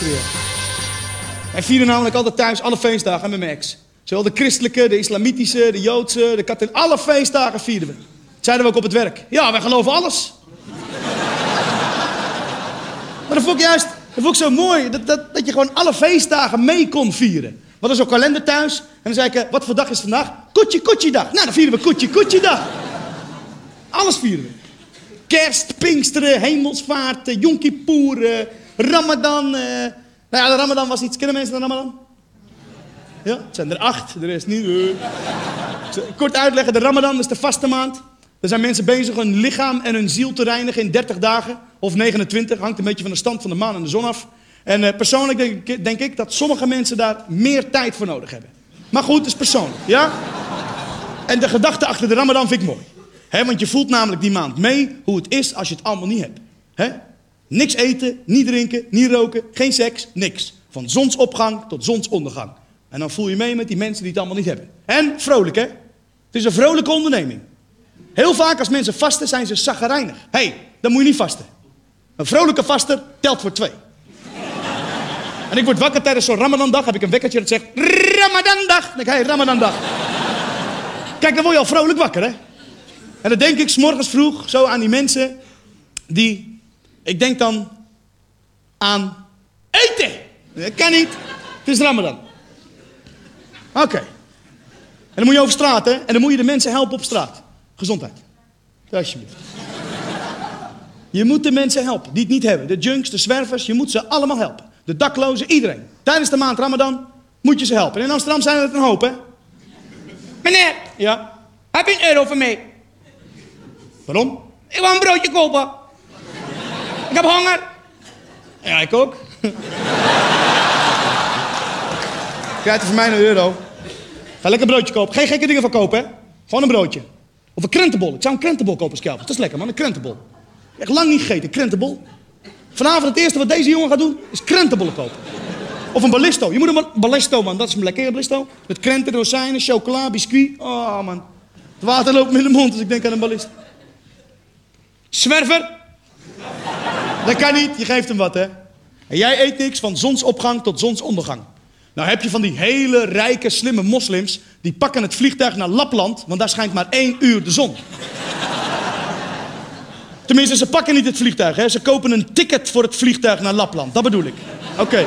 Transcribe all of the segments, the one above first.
weer. Wij vieren namelijk altijd thuis alle feestdagen met mijn ex. Zowel de christelijke, de islamitische, de joodse, de katholieke. Alle feestdagen vieren we. Dat zeiden we ook op het werk. Ja, wij geloven alles. Maar dat vond ik zo mooi. Dat je gewoon alle feestdagen mee kon vieren. We hadden zo'n kalender thuis. En dan zei ik, wat voor dag is vandaag? Koetje dag. Nou, dan vieren we koetje dag. Alles vieren we. Kerst, Pinksteren, Hemelsvaart, Yom Kippur, Ramadan. Nou ja, de Ramadan was iets. Kennen mensen de Ramadan? Ja, het zijn er 8, de rest niet. Kort uitleggen, de Ramadan is de vaste maand. Er zijn mensen bezig hun lichaam en hun ziel te reinigen in 30 dagen. Of 29, hangt een beetje van de stand van de maan en de zon af. En persoonlijk denk ik dat sommige mensen daar meer tijd voor nodig hebben. Maar goed, het is persoonlijk, ja? En de gedachte achter de Ramadan vind ik mooi. Want je voelt namelijk die maand mee hoe het is als je het allemaal niet hebt. Niks eten, niet drinken, niet roken, geen seks, niks. Van zonsopgang tot zonsondergang. En dan voel je mee met die mensen die het allemaal niet hebben. En vrolijk, hè? Het is een vrolijke onderneming. Heel vaak als mensen vasten zijn ze chagrijnig. Dan moet je niet vasten. Een vrolijke vaster telt voor 2. En ik word wakker tijdens zo'n Ramadandag. Heb ik een wekkertje dat zegt Ramadandag. Dan denk ik, Ramadandag. Kijk, dan word je al vrolijk wakker, hè? En dan denk ik 's morgens vroeg zo aan die mensen die... Ik denk dan aan eten. Dat kan niet. Het is Ramadan. Oké. En dan moet je over straat, hè? En dan moet je de mensen helpen op straat. Gezondheid. Alsjeblieft. Je moet de mensen helpen die het niet hebben. De junks, de zwervers, je moet ze allemaal helpen. De daklozen, iedereen. Tijdens de maand Ramadan moet je ze helpen. En in Amsterdam zijn er een hoop, hè? Meneer. Ja? Heb je €1 voor mij? Waarom? Ik wil een broodje kopen. Ik heb honger. Ja, ik ook. Krijg je voor mij €1. Ga lekker een broodje kopen. Geen gekke dingen van kopen, hè? Gewoon een broodje. Of een krentenbol. Ik zou een krentenbol kopen als Kelvin. Dat is lekker, man. Een krentenbol. Echt lang niet gegeten. Krentenbol. Vanavond het eerste wat deze jongen gaat doen, is krentenbollen kopen. Of een ballisto. Je moet een ballisto, man. Dat is een lekkere ballisto. Met krenten, rozijnen, chocola, biscuit. Oh, man. Het water loopt me in de mond als ik denk aan een ballisto. Zwerver. Dat kan niet. Je geeft hem wat, hè. En jij eet niks van zonsopgang tot zonsondergang. Nou heb je van die hele rijke, slimme moslims... die pakken het vliegtuig naar Lapland... want daar schijnt maar 1 uur de zon. Tenminste, ze pakken niet het vliegtuig, hè. Ze kopen een ticket voor het vliegtuig naar Lapland. Dat bedoel ik. Oké.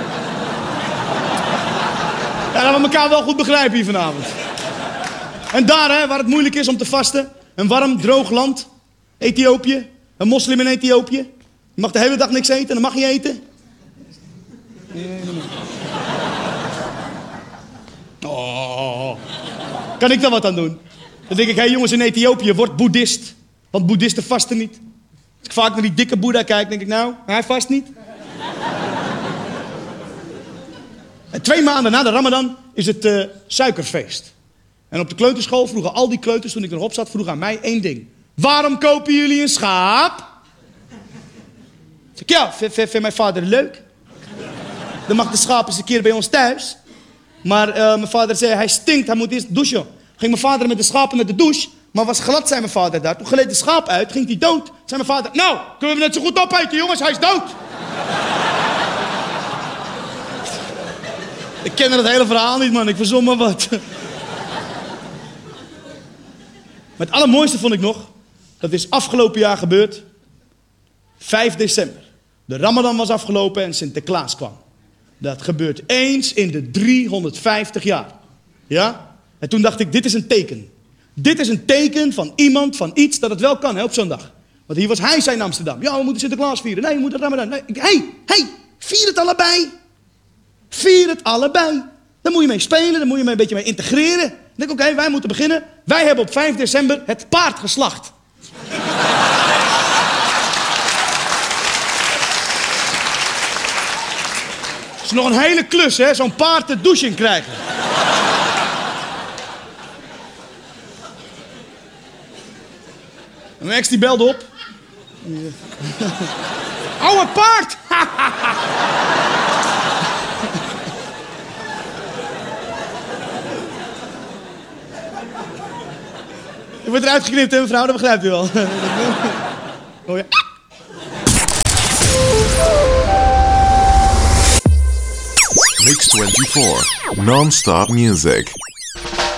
Ja, dat we elkaar wel goed begrijpen hier vanavond. En daar, hè, waar het moeilijk is om te vasten... een warm, droog land... Ethiopië, een moslim in Ethiopië... je mag de hele dag niks eten en dan mag je eten... Oh, kan ik daar wat aan doen? Dan denk ik, jongens in Ethiopië, word boeddhist. Want boeddhisten vasten niet. Als ik vaak naar die dikke boeddha kijk, denk ik, nou, hij vast niet. En 2 maanden na de Ramadan is het suikerfeest. En op de kleuterschool vroegen al die kleuters, toen ik erop zat, vroegen aan mij 1 ding. Waarom kopen jullie een schaap? Zeg ik, ja, vindt mijn vader leuk. Dan mag de schaap eens een keer bij ons thuis. Maar mijn vader zei, hij stinkt, hij moet eerst douchen. Ging mijn vader met de schapen naar de douche. Maar was glad, zei mijn vader daar. Toen gleed de schaap uit, ging hij dood. Zei mijn vader, nou, kunnen we net zo goed opeten, jongens, hij is dood. Ik kende het hele verhaal niet, man, ik verzon maar wat. Maar het allermooiste vond ik nog, dat is afgelopen jaar gebeurd. 5 december. De Ramadan was afgelopen en Sinterklaas kwam. Dat gebeurt eens in de 350 jaar. Ja? En toen dacht ik, dit is een teken. Dit is een teken van iemand, van iets, dat het wel kan, hè, op zo'n dag. Want hier was hij zijn in Amsterdam. Ja, we moeten Sinterklaas vieren. Nee, we moeten Ramadan. Nee. Hey, vier het allebei. Vier het allebei. Daar moet je mee spelen, daar moet je een beetje mee integreren. Dan denk ik, oké, wij moeten beginnen. Wij hebben op 5 december het paard geslacht. Het is nog een hele klus, hè, zo'n paard de douche in krijgen. En mijn ex die belde op. Oude paard! Je wordt eruit geknipt, hè, mevrouw, dat begrijpt u wel. Oh ja. Mix 24. Non-stop music.